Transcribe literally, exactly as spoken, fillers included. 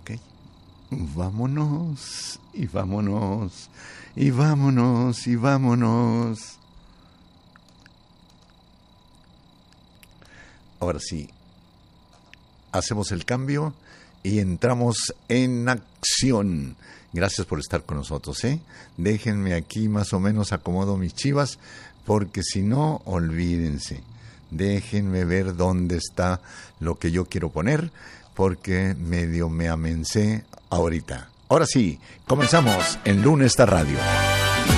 Ok. Vámonos, y vámonos, y vámonos, y vámonos. Ahora sí, hacemos el cambio y entramos en acción. Gracias por estar con nosotros, ¿eh? Déjenme aquí más o menos acomodo mis chivas, porque si no, olvídense. Déjenme ver dónde está lo que yo quiero poner, porque medio me amencé ahorita. Ahora sí, comenzamos en Lunesta Radio.